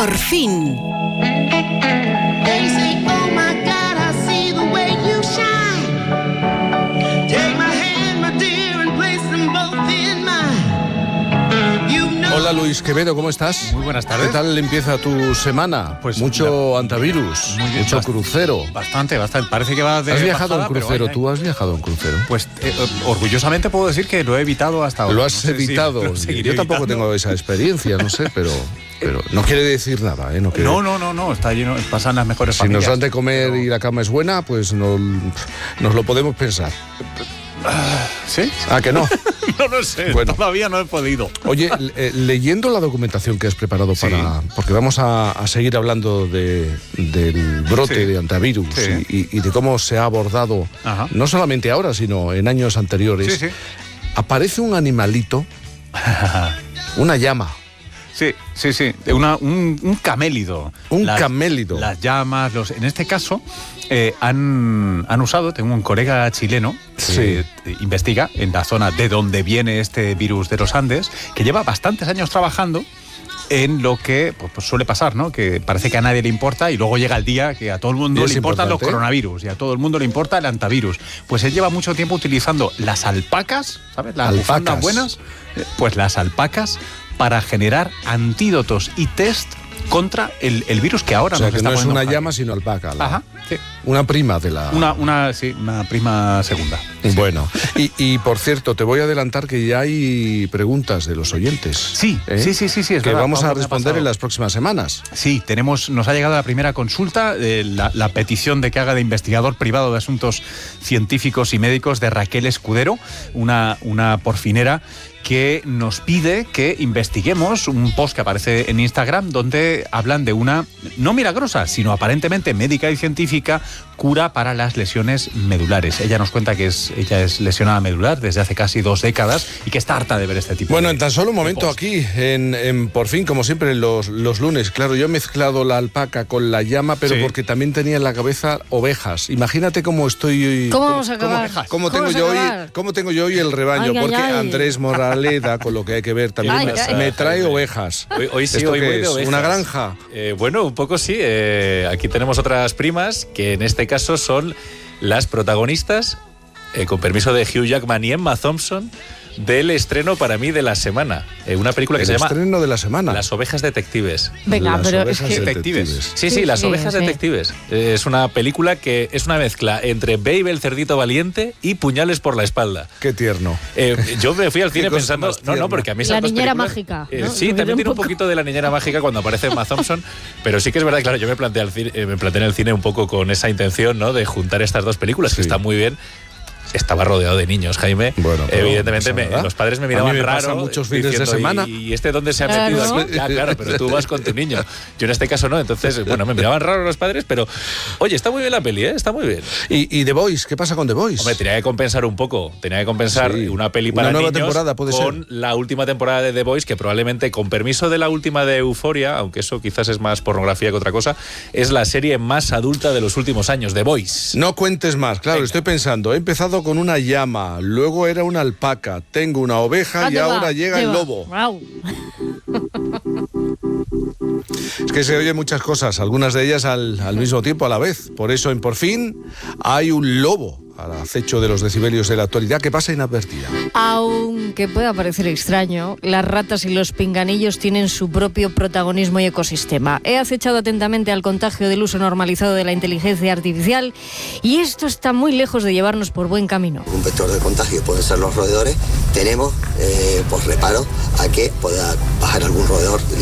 Por fin. Hola Luis Quevedo, ¿cómo estás? Muy buenas tardes. ¿Qué tal empieza tu semana? Pues mucho antivirus, mucho crucero. Bastante. Parece que va de ¿Has viajado bajada, en crucero? pero ¿Tú has viajado en crucero? Pues orgullosamente puedo decir que lo he evitado hasta ahora. Lo has evitado. Yo tampoco tengo esa experiencia, no sé, pero no quiere decir nada, ¿eh? No, está lleno, pasan las mejores familias. Si nos dan de comer y la cama es buena, pues nos lo podemos pensar. ¿Sí? ¿Ah, que no? No lo sé, bueno. Todavía no he podido. Oye, leyendo la documentación que has preparado porque vamos a seguir hablando del brote de antivirus y de cómo se ha abordado, no solamente ahora, sino en años anteriores. Aparece un animalito, una llama. Sí. Un camélido. Camélido. Las llamas, en este caso, han usado, tengo un colega chileno que investiga en la zona de donde viene este virus de los Andes, que lleva bastantes años trabajando en lo que pues suele pasar, ¿no? Que parece que a nadie le importa y luego llega el día que a todo el mundo le importan los coronavirus y a todo el mundo le importa el antivirus. Pues él lleva mucho tiempo utilizando las alpacas, ¿sabes? Las bufandas buenas. Pues las alpacas para generar antídotos y test contra el virus que ahora nos está poniendo. O sea, que no es una llama, sino alpaca. Sí. Una prima de la... Una prima segunda. Bueno, y por cierto, te voy a adelantar que ya hay preguntas de los oyentes. Sí, es que verdad, vamos a responder en las próximas semanas. Sí, nos ha llegado la primera consulta, la petición de que haga de investigador privado de asuntos científicos y médicos de Raquel Escudero, una porfinera que nos pide que investiguemos un post que aparece en Instagram donde hablan de una, no milagrosa, sino aparentemente médica y científica, cura para las lesiones medulares. Ella nos cuenta que ella es lesionada medular desde hace casi 2 décadas y que está harta de ver este tipo de... Bueno, en tan solo un momento aquí, en Por Fin, como siempre, los lunes. Claro, yo he mezclado la alpaca con la llama, pero porque también tenía en la cabeza ovejas. Imagínate cómo estoy... ¿Cómo vamos a acabar? ¿Cómo tengo yo hoy el rebaño? Porque Andrés Moraleda, con lo que hay que ver también, me trae ovejas. Hoy sí, hoy voy de ovejas. ¿Una granja? Bueno, un poco sí. Aquí tenemos otras primas que en este caso son las protagonistas, con permiso de Hugh Jackman y Emma Thompson, del estreno para mí de la semana. Una película que se llama... ¿El estreno de la semana? Las ovejas detectives. Venga, pero es que... Detectives. Sí, Las ovejas detectives. Es una película que es una mezcla entre Babe el cerdito valiente y Puñales por la espalda. Qué tierno. Yo me fui al cine pensando... No, porque a mí esas La dos niñera películas, mágica, ¿no? Sí, también tiene un poquito de la niñera mágica cuando aparece Emma Thompson, pero sí que es verdad, claro, yo me planteé en el cine un poco con esa intención, ¿no?, de juntar estas dos películas, que están muy bien. Estaba rodeado de niños, Jaime. Bueno, evidentemente los padres me miraban raro. Muchos fines de semana. ¿Y este dónde se ha metido aquí? Ya, claro, pero tú vas con tu niño. Yo en este caso no. Entonces, bueno, me miraban raro los padres, pero oye, está muy bien la peli, está muy bien. ¿Y The Boys? ¿Qué pasa con The Boys? Hombre, tenía que compensar un poco. Tenía que compensar una peli para una nueva niños temporada, puede con ser. la última temporada de The Boys, que probablemente, con permiso de la última de Euphoria, aunque eso quizás es más pornografía que otra cosa, es la serie más adulta de los últimos años, The Boys. No cuentes más, claro. Venga. Estoy pensando, he empezado con una llama. Luego era una alpaca, tengo una oveja y ahora llega el lobo. Wow. Es que se oyen muchas cosas, algunas de ellas al mismo tiempo, a la vez. Por eso en Por Fin hay un lobo al acecho de los decibelios de la actualidad que pasa inadvertida. Aunque pueda parecer extraño, las ratas y los pinganillos tienen su propio protagonismo y ecosistema. He acechado atentamente al contagio del uso normalizado de la inteligencia artificial y esto está muy lejos de llevarnos por buen camino. Un vector de contagio pueden ser los roedores. Tenemos reparo a que pueda bajar algún roedor